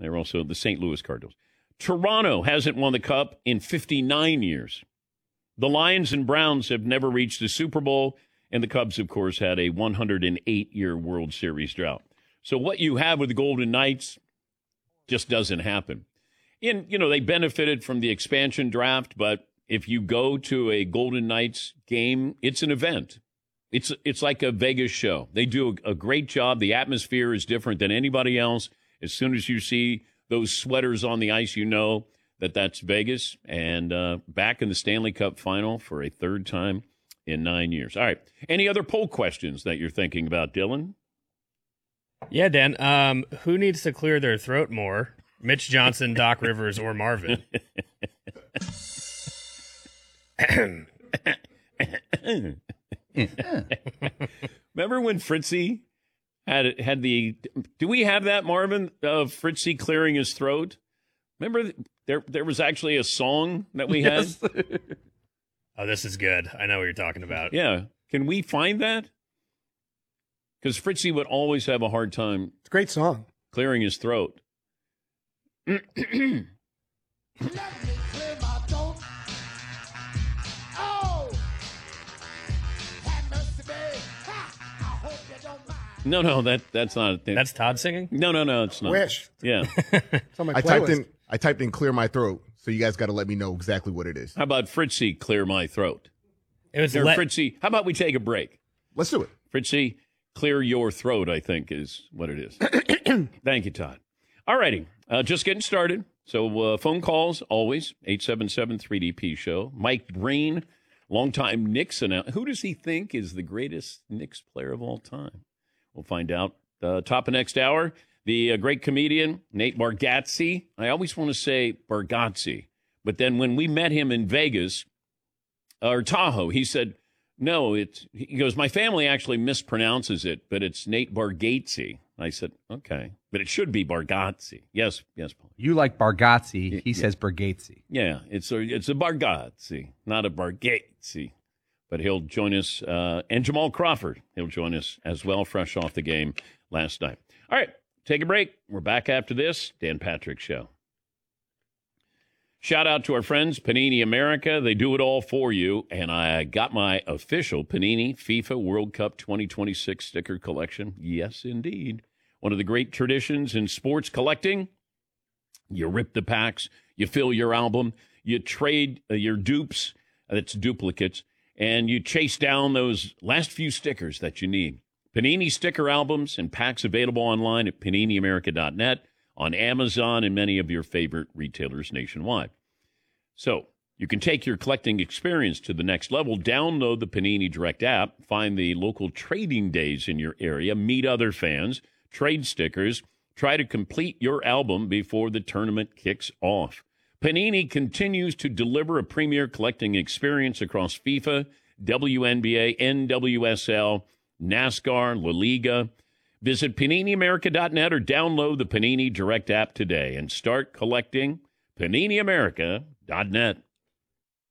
They're also the St. Louis Cardinals. Toronto hasn't won the Cup in 59 years. The Lions and Browns have never reached the Super Bowl, and the Cubs, of course, had a 108-year World Series drought. So what you have with the Golden Knights just doesn't happen. And, they benefited from the expansion draft, but if you go to a Golden Knights game, it's an event. It's like a Vegas show. They do a great job. The atmosphere is different than anybody else. As soon as you see those sweaters on the ice, you know that's Vegas. And back in the Stanley Cup final for a third time in 9 years. All right. Any other poll questions that you're thinking about, Dylan? Yeah, Dan. Who needs to clear their throat more? Mitch Johnson, Doc Rivers, or Marvin? Remember when Fritzy had the? Do we have that, Marvin, of Fritzy clearing his throat? Remember there was actually a song that we had. Yes. Oh, this is good. I know what you're talking about. Yeah, can we find that? Because Fritzy would always have a hard time. It's a great song. Clearing his throat. No, that's not it. That's Todd singing? No, it's not. Wish. Yeah. It's on my I playlist. typed in clear my throat, so you guys got to let me know exactly what it is. How about Fritzy clear my throat? It was Fritzy, how about we take a break? Let's do it. Fritzy, clear your throat, I think is what it is. Thank you, Todd. All righty. Just getting started. So phone calls, always, 877-3DP show. Mike Breen, longtime Knicks announcer. Who does he think is the greatest Knicks player of all time? We'll find out. Top of next hour, the great comedian, Nate Bargatze. I always want to say Bargatze, but then when we met him in Vegas, or Tahoe, he said, no, he goes, my family actually mispronounces it, but it's Nate Bargatze. I said, okay, but it should be Bargatze. Yes, Paul. You like Bargatze. He says Bargatze. Yeah, it's a Bargatze, not a Bargatze. But he'll join us, and Jamal Crawford, he'll join us as well, fresh off the game last night. All right, take a break. We're back after this. Dan Patrick Show. Shout out to our friends, Panini America. They do it all for you. And I got my official Panini FIFA World Cup 2026 sticker collection. Yes, indeed. One of the great traditions in sports collecting. You rip the packs, you fill your album, you trade your dupes, that's duplicates, and you chase down those last few stickers that you need. Panini sticker albums and packs available online at PaniniAmerica.net, on Amazon, and many of your favorite retailers nationwide. So you can take your collecting experience to the next level. Download the Panini Direct app, find the local trading days in your area, meet other fans, trade stickers, try to complete your album before the tournament kicks off. Panini continues to deliver a premier collecting experience across FIFA, WNBA, NWSL, NASCAR, La Liga. Visit PaniniAmerica.net or download the Panini Direct app today and start collecting. PaniniAmerica.net.